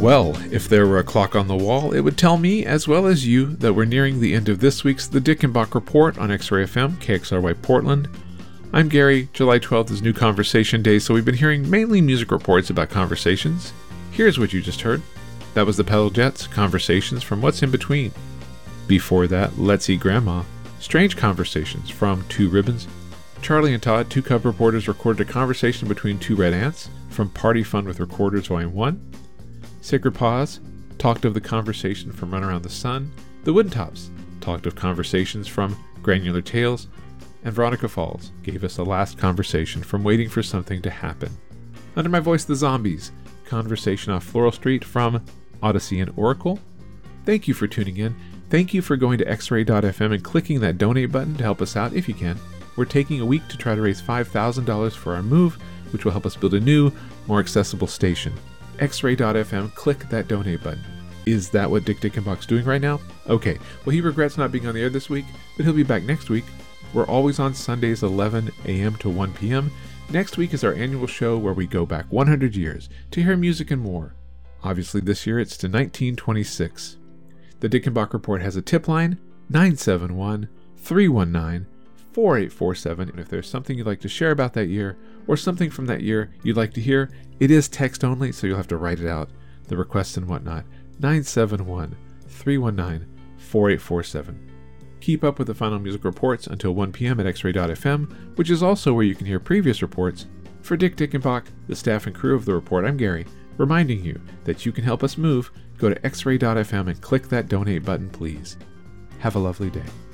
Well, if there were a clock on the wall, it would tell me, as well as you, that we're nearing the end of this week's The Dickenbach Report on X-Ray FM, KXRY Portland. I'm Gary. July 12th is New Conversation Day, so we've been hearing mainly music reports about conversations. Here's what you just heard. That was the Pedal Jets, Conversations from What's in Between. Before that, Let's Eat Grandma, Strange Conversations from Two Ribbons. Charlie and Todd, two cub reporters, recorded a conversation between two red ants from Party Fun with Recorders Volume 1. Sacred Paws talked of the conversation from Run Around the Sun. The Wooden Tops talked of conversations from Granular Tales. And Veronica Falls gave us the last conversation from Waiting for Something to Happen. Under my voice, The Zombies, conversation off Floral Street from Odyssey and Oracle. Thank you for tuning in. Thank you for going to xray.fm and clicking that donate button to help us out if you can. We're taking a week to try to raise $5,000 for our move, which will help us build a new, more accessible station. xray.fm, click that donate button. Is that what Dick Dickenbach's doing right now? Okay, well, he regrets not being on the air this week, but he'll be back next week. We're always on Sundays 11 a.m. to 1 p.m. Next week is our annual show where we go back 100 years to hear music and more. Obviously this year it's to 1926. The Dickenbach Report has a tip line, 971-319-4847. And if there's something you'd like to share about that year, or something from that year you'd like to hear, it is text only, so you'll have to write it out, the requests and whatnot. 971-319-4847. Keep up with the final music reports until 1 p.m. at xray.fm, which is also where you can hear previous reports. For Dick Dickenbach, the staff and crew of The Report, I'm Gary, reminding you that you can help us move. Go to xray.fm and click that donate button, please. Have a lovely day.